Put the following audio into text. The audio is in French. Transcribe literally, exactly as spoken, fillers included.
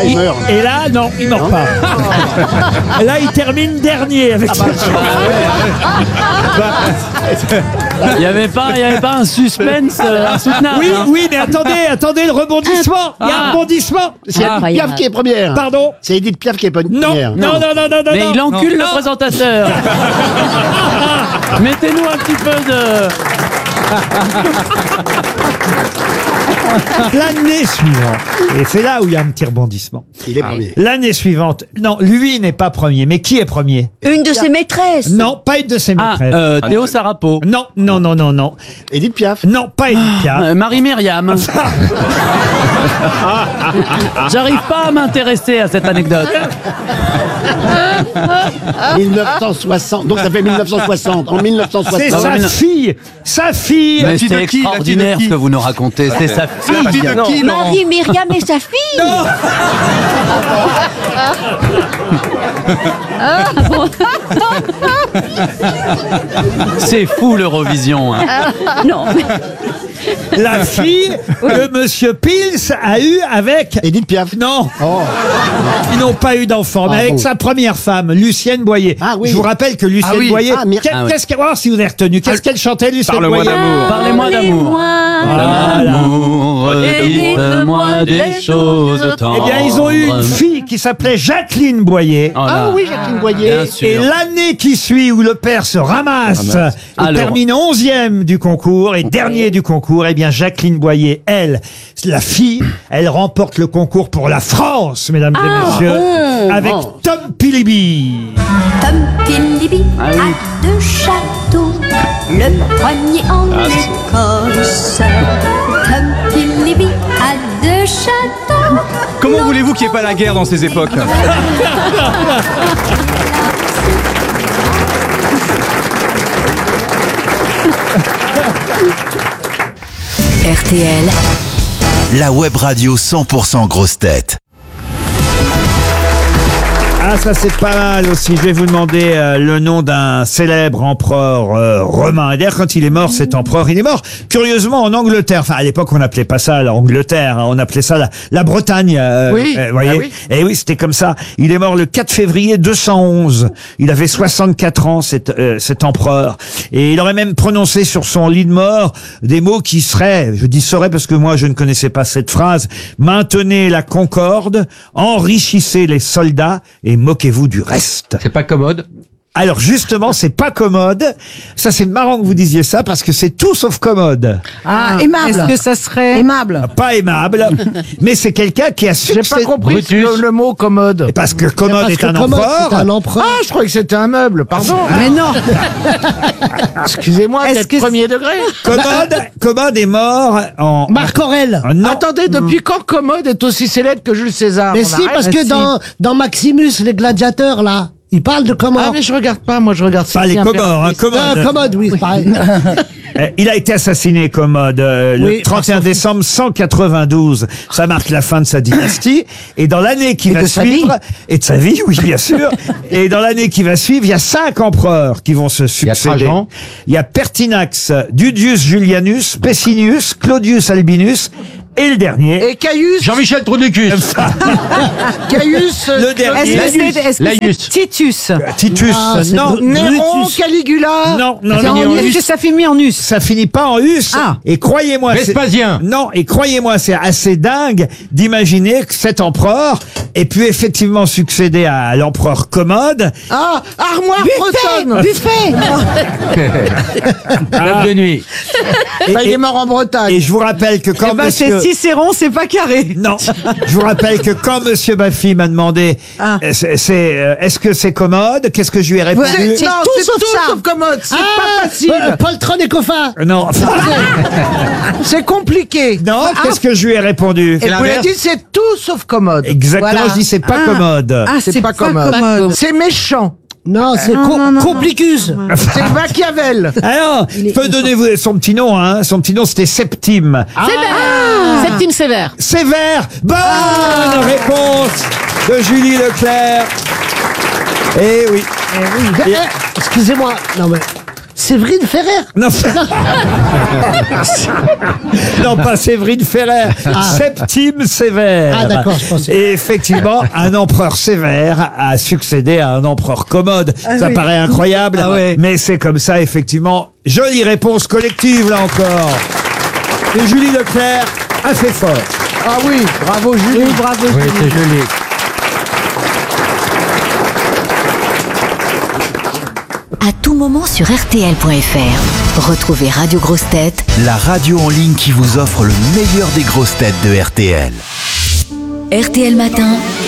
Là, il meurt. Et là, non, il meurt pas. Là, il termine dernier avec ça. Il n'y avait pas, il y avait pas un suspense euh, insoutenable. Oui, hein. oui, mais attendez, attendez, le rebondissement. Il y a un Ah. rebondissement. C'est Ah. Edith Piaf qui est première. Pardon. C'est Edith Piaf qui est pas Non, première. non, non, non, non, non. Mais non. il encule le présentateur. Mettez-nous un petit peu de... L'année suivante, et c'est là où il y a un petit rebondissement. Il est premier. L'année suivante, non, lui n'est pas premier, mais qui est premier? Une de ses maîtresses. Non, pas une de ses Ah, maîtresses. euh, Théo Sarapo. Non, non, non, non, non. Edith Piaf. Non, pas Edith Piaf. Euh, Marie-Myriam. J'arrive pas à m'intéresser à cette anecdote. mille neuf cent soixante. Donc ça fait mille neuf cent soixante. En mille neuf cent C'est soixante. sa mais non. fille, sa fille. Mais fille c'est de qui, la fille de extraordinaire qui ce que vous nous racontez. C'est sa fille. La fille de qui, non Marie, Myriam et sa fille. Non, C'est fou l'Eurovision. Hein. Non, mais la fille que Monsieur Pils a eu avec. Edith Piaf. Non, Oh. ils n'ont pas eu d'enfant, mais Ah, avec bon. sa première femme, Lucienne Boyer. Ah, oui. Je vous rappelle que Lucienne Ah, oui. Boyer. Ah, Myr- qu'est- Ah, oui. Qu'est-ce qu'elle, voir si vous avez retenu. Qu'est-ce qu'elle chantait, Lucienne Parle-moi Boyer? d'amour. Parlez-moi d'amour. moi. L'amour, dites-moi des choses tendres. Eh bien, ils ont eu une fille qui s'appelait Jacqueline Boyer. Oh là. Ah oui, Jacqueline Boyer. Bien sûr. Et l'année qui suit, où le père se ramasse et Alors. termine onzième du concours et dernier du concours, eh bien Jacqueline Boyer, elle, la fille, elle remporte le concours pour la France, mesdames et messieurs, avec Oh. Tom Pilibi. Tom Pilibi Ah oui. a deux châteaux, le premier en Écosse. Tom Pilibi a deux châteaux. Comment voulez-vous qu'il n'y ait pas la guerre dans ces époques? R T L, La web radio cent pour cent grosse tête. Ah, ça c'est pas mal aussi. Je vais vous demander euh, le nom d'un célèbre empereur euh, romain. Et d'ailleurs, quand il est mort, cet empereur, il est mort curieusement en Angleterre. Enfin, à l'époque, on n'appelait pas ça l'Angleterre, hein, on appelait ça la, la Bretagne. euh, Oui. euh, voyez. Ah oui. Et oui, c'était comme ça. Il est mort le quatre février deux cent onze. Il avait soixante-quatre ans, cet, euh, cet empereur. Et il aurait même prononcé sur son lit de mort des mots qui seraient, je dis seraient parce que moi je ne connaissais pas cette phrase, maintenez la concorde, enrichissez les soldats et moquez-vous du reste. C'est pas commode. Alors justement, c'est pas commode. Ça, c'est marrant que vous disiez ça parce que c'est tout sauf commode. Ah, aimable. Est-ce que ça serait aimable? Pas aimable, mais c'est quelqu'un qui a J'ai succédé. pas compris Brutus. le, le mot commode. Parce que commode Parce est que un Commode, empereur. c'est un empereur. Ah, je croyais que c'était un meuble, pardon. Mais non. Excusez-moi Est-ce d'être que premier degré. Commode, Commode est mort en. Marc Aurèle. en- non. Attendez, depuis quand Commode est aussi célèbre que Jules César? Mais On si, arrête. parce Mais que si. dans, dans Maximus, les gladiateurs, là, ils parlent de comment. Ah, mais je regarde pas, moi je regarde Pas les Cynthia Comores, hein, Impératrice. Commode. Ah, Commode, oui, c'est pareil. Euh, Il a été assassiné, Commode, euh, le Oui, trente et un décembre cent quatre-vingt-douze. Ça marque la fin de sa dynastie. Et dans l'année qui Et va de sa suivre, vie. et de sa vie, oui, bien sûr. Et dans l'année qui va suivre, il y a cinq empereurs qui vont se y a succéder. Trajan. Il y a Pertinax, Dudius Julianus, Pessinus, Claudius Albinus, et le dernier. Et Caius, Jean-Michel Trudicus. Caius, Le euh, dernier. Est-ce que c'est est-ce que Laïus. c'est Titus? Titus. Ah, c'est non, Bru- Néron, Brutus. Caligula. non, non, C'est en non. us. Est-ce que ça finit en us? Ça finit pas en us. Ah. Et croyez-moi, c'est- Vespasien. non, et croyez-moi, c'est assez dingue d'imaginer que cet empereur ait pu effectivement succéder à l'empereur Commode. Ah, armoire bretonne. Buffet. L'œuf de nuit. Et, Bah, il et- est mort en Bretagne. et je vous rappelle que quand Eh ben, monsieur... c'est Cicéron, c'est pas carré. Non, je vous rappelle que quand monsieur Baffy m'a demandé Ah. euh, c'est, c'est, euh, est-ce que c'est commode, qu'est-ce que je lui ai répondu? C'est- C'est non, tout c'est sauf tout ça. sauf commode. C'est Ah, pas facile. euh, Poltron et Coffin. Euh, Non, C'est compliqué. non, qu'est-ce que je lui ai répondu? Et vous l'avez dit, c'est tout sauf commode. Exactement, Voilà. je dis c'est pas Ah. commode. Ah, C'est pas commode. C'est méchant. Non, c'est Non, co- non, non, Complicus. C'est Machiavel. Alors, je peux donner vous- son petit nom, hein. Son petit nom, c'était Septime. Ah. Septime Sévère. Sévère. Bonne réponse de Julie Leclerc. Eh oui. Eh, Excusez-moi. Non, mais. Séverine Ferrer. Non, non, pas Séverine Ferrer, Septime Sévère. Ah, d'accord, je pensais. Et effectivement, un empereur sévère a succédé à un empereur commode. ça oui. paraît incroyable, Ah ouais. mais c'est comme ça, effectivement. Jolie réponse collective, là encore. Et Julie Leclerc a fait fort. Ah oui, bravo Julie. Oui, bravo. Oui, Julie. c'est joli. À tout moment sur R T L point F R. Retrouvez Radio Grosses Têtes La radio en ligne qui vous offre le meilleur des grosses têtes de R T L. R T L Matin.